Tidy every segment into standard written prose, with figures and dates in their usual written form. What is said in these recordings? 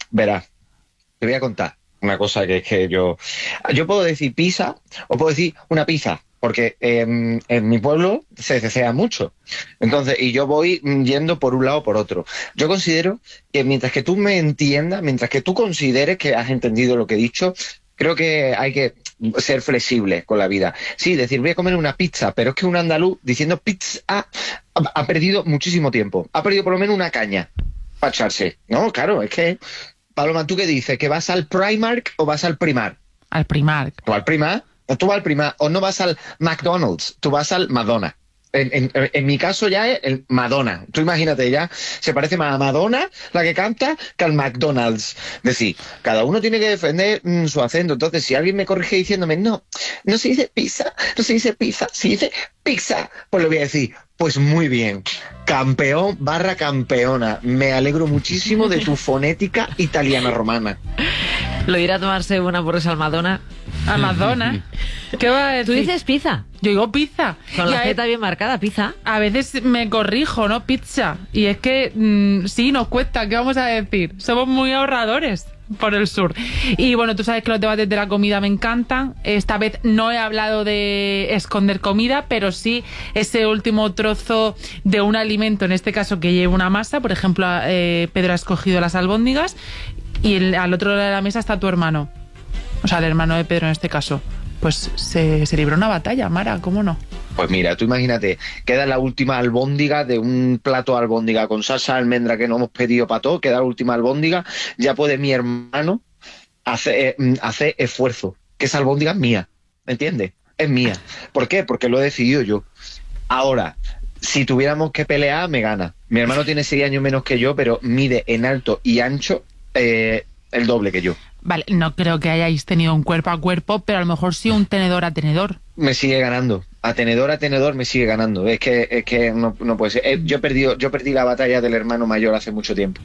Verás, te voy a contar una cosa que es que yo puedo decir pizza o puedo decir una pizza, porque en mi pueblo se cecea mucho. Entonces, y yo voy yendo por un lado o por otro. Yo considero que mientras que tú me entiendas, mientras que tú consideres que has entendido lo que he dicho, creo que hay que ser flexible con la vida. Sí, decir, voy a comer una pizza, pero es que un andaluz diciendo pizza ha perdido muchísimo tiempo. Ha perdido por lo menos una caña para echarse. No, claro, es que... Paloma, ¿tú qué dices? ¿Que vas al Primark o vas al Primar? Al Primark. ¿Tú al Primar? ¿O tú vas al Primar? ¿O no vas al McDonald's? Tú vas al Madonna. En mi caso ya es el Madonna. Tú imagínate, ya se parece más a Madonna, la que canta, que al McDonald's. Es decir, cada uno tiene que defender su acento. Entonces, si alguien me corrige diciéndome, no se dice pizza, no se dice pizza, se dice pizza, pues le voy a decir, pues muy bien, campeón / campeona. Me alegro muchísimo de tu fonética italiana romana. Lo irá a tomarse una hamburguesa al Madonna. ¿Al Madonna? ¿Qué va a decir? ¿Tú dices pizza? Yo digo pizza. Con la Z bien marcada, pizza. A veces me corrijo, ¿no? Pizza. Y es que sí, nos cuesta. ¿Qué vamos a decir? Somos muy ahorradores por el sur. Y bueno, tú sabes que los debates de la comida me encantan. Esta vez no he hablado de esconder comida, pero sí ese último trozo de un alimento, en este caso que lleva una masa. Por ejemplo, Pedro ha escogido las albóndigas y al otro lado de la mesa está tu hermano. O sea, el hermano de Pedro en este caso. Pues se libró una batalla, Mara, ¿cómo no? Pues mira, tú imagínate, queda la última albóndiga de un plato de albóndiga con salsa de almendra que no hemos pedido para todo, queda la última albóndiga, ya puede mi hermano hacer esfuerzo, que esa albóndiga es mía, ¿entiendes? Es mía. ¿Por qué? Porque lo he decidido yo. Ahora, si tuviéramos que pelear, me gana. Mi hermano tiene 6 años menos que yo, pero mide en alto y ancho el doble que yo. Vale, no creo que hayáis tenido un cuerpo a cuerpo, pero a lo mejor sí un tenedor a tenedor. Me sigue ganando. A tenedor me sigue ganando. Es que no puede ser. Yo perdí la batalla del hermano mayor hace mucho tiempo.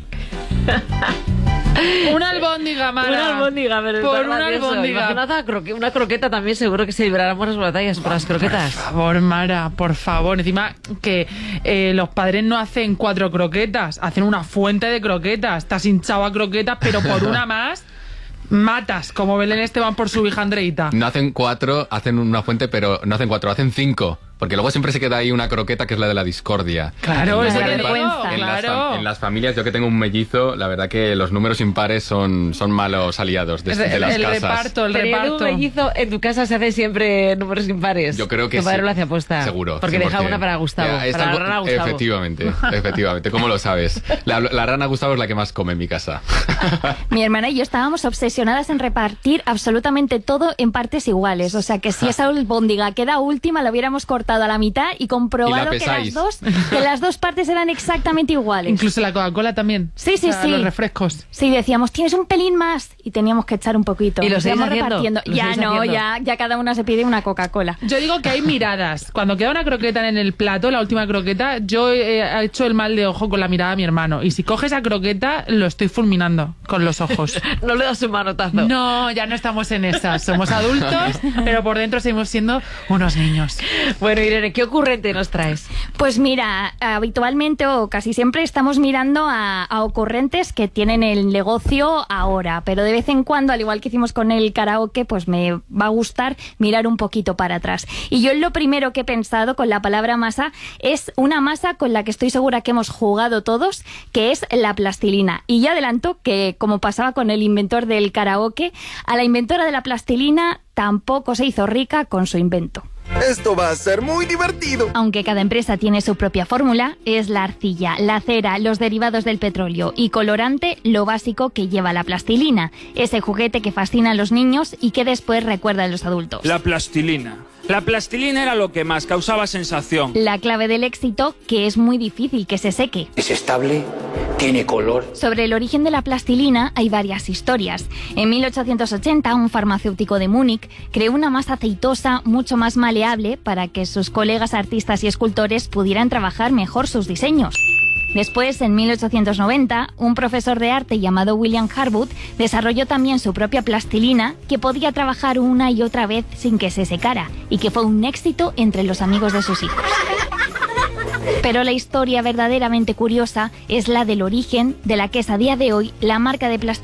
Una albóndiga, Mara. Una albóndiga, pero por una albóndiga. Imagínate una croqueta también, seguro que se libráramos las batallas por las croquetas. Por favor, Mara, por favor. Encima que los padres no hacen 4 croquetas, hacen una fuente de croquetas. Estás hinchado a croquetas, pero por una más... matas, como Belén Esteban por su hija Andreita. No hacen 4, hacen una fuente, pero no hacen 4, hacen 5. Porque luego siempre se queda ahí una croqueta que es la de la discordia. Claro, es la vergüenza. En las familias, yo que tengo un mellizo, la verdad que los números impares son malos aliados de las el casas. El reparto. Un mellizo en tu casa se hace siempre números impares. Yo creo que tu padre sí. lo hace aposta. Seguro. Porque 100%. deja una para Gustavo. Para la rana Gustavo. Efectivamente. ¿Cómo lo sabes? La rana Gustavo es la que más come en mi casa. Mi hermana y yo estábamos obsesionadas en repartir absolutamente todo en partes iguales. O sea, que si esa albóndiga queda última, la hubiéramos cortado a la mitad y comprobado que las dos partes eran exactamente iguales. Incluso la Coca-Cola también. Sí. Los refrescos. Sí, decíamos, tienes un pelín más y teníamos que echar un poquito. ¿Y lo seguís repartiendo? Ya cada una se pide una Coca-Cola. Yo digo que hay miradas. Cuando queda una croqueta en el plato, la última croqueta, yo he hecho el mal de ojo con la mirada a mi hermano. Y si coge esa croqueta, lo estoy fulminando con los ojos. No le das un manotazo. No, ya no estamos en esas. Somos adultos, pero por dentro seguimos siendo unos niños. Bueno, Irene, ¿qué ocurrente nos traes? Pues mira, habitualmente o casi siempre estamos mirando a ocurrentes que tienen el negocio ahora, pero de vez en cuando, al igual que hicimos con el karaoke, pues me va a gustar mirar un poquito para atrás. Y yo lo primero que he pensado con la palabra masa es una masa con la que estoy segura que hemos jugado todos, que es la plastilina. Y ya adelanto que, como pasaba con el inventor del karaoke, a la inventora de la plastilina tampoco se hizo rica con su invento. Esto va a ser muy divertido. Aunque cada empresa tiene su propia fórmula, es la arcilla, la cera, los derivados del petróleo y colorante lo básico que lleva la plastilina, ese juguete que fascina a los niños y que después recuerda a los adultos. La plastilina. La plastilina era lo que más causaba sensación. La clave del éxito, que es muy difícil que se seque. Es estable, tiene color. Sobre el origen de la plastilina hay varias historias. En 1880, un farmacéutico de Múnich creó una masa aceitosa mucho más maleable para que sus colegas artistas y escultores pudieran trabajar mejor sus diseños. Después, en 1890, un profesor de arte llamado William Harwood desarrolló también su propia plastilina que podía trabajar una y otra vez sin que se secara y que fue un éxito entre los amigos de sus hijos. Pero la historia verdaderamente curiosa es la del origen de la que es a día de hoy la marca de plastilina